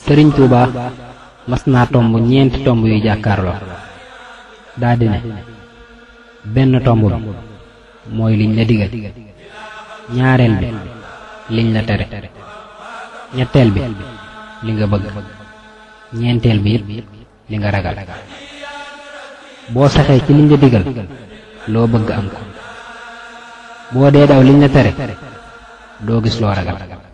sëriñ Tuuba mas naa tomb ñeenti tomb yu jàkkaarloo daldi ne benn tomb bi mooy liñ la digal, ñaareel bi liñ la tere, ñetteel bi li nga bëgg, ñeenteel bi it li nga ragal. boo saxee ci liñ la digal loo bëgg am ko, boo dee daw liñ la tere doo gis loo ragal.